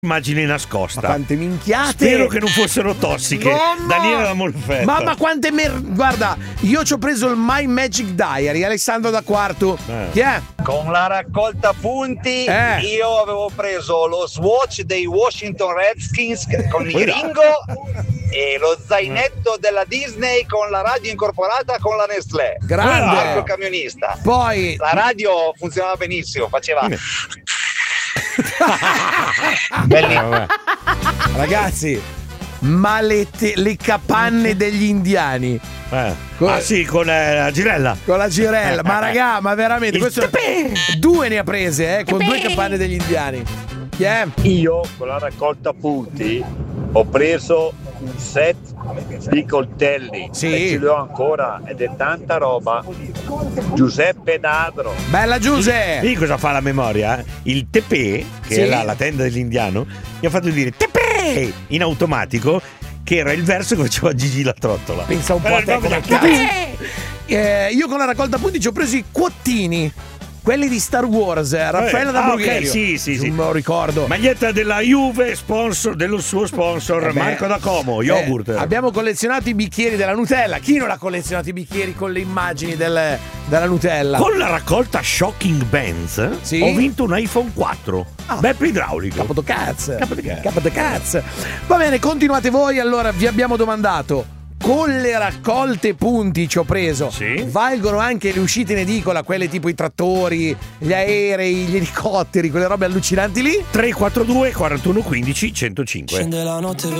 immagini nascosta. Ma quante minchiate! Spero che non fossero tossiche. No. Daniele da Molfetta. Mamma quante guarda, io ci ho preso il My Magic Diary, Alessandro da Quarto. Chi è? Con la raccolta punti io avevo preso lo Swatch dei Washington Redskins con il Ringo e lo zainetto della Disney con la radio incorporata con la Nestlé. Grande. Marco camionista. Poi la radio funzionava benissimo, faceva ragazzi, ma le capanne degli indiani. Sì, con la girella. Con la girella. Ma raga, ma veramente questo due ne ha prese, con due capanne degli indiani. Chi è? Io con la raccolta punti ho preso un set di coltelli e ce li ho ancora ed è tanta roba. Giuseppe Dadro. Bella Giuseppe. Lì cosa fa la memoria? Il tepè, che è la tenda dell'indiano, gli ha fatto dire tepè in automatico, che era il verso che faceva Gigi la trottola. Pensa un po' a te come cazzo. Io con la raccolta punti ci ho preso i quottini. Quelli di Star Wars, Raffaella da Brugherio. Ok, sì. Non me lo ricordo. Maglietta della Juve, sponsor dello suo sponsor, Marco da Como, yogurt. Abbiamo collezionato i bicchieri della Nutella. Chi non ha collezionato i bicchieri con le immagini della Nutella? Con la raccolta Shocking Bands ho vinto un iPhone 4. Beppe idraulico. Capo de cazzo. Va bene, continuate voi. Allora, vi abbiamo domandato: con le raccolte punti ci ho preso, valgono anche le uscite in edicola, quelle tipo i trattori, gli aerei, gli elicotteri, quelle robe allucinanti lì? 342 41 15 105. Scende la notte